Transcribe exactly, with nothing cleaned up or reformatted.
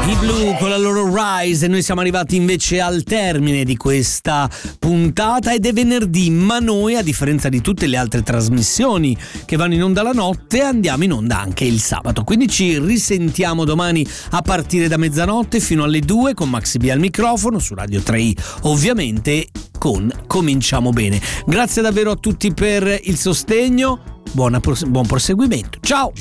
I Blue con la loro Rise, e noi siamo arrivati invece al termine di questa puntata ed è venerdì, ma noi, a differenza di tutte le altre trasmissioni che vanno in onda la notte, andiamo in onda anche il sabato, quindi ci risentiamo domani a partire da mezzanotte fino alle due con Maxi B al microfono su Radio tre i, ovviamente con Cominciamo Bene. Grazie davvero a tutti per il sostegno, buona, buon proseguimento, ciao!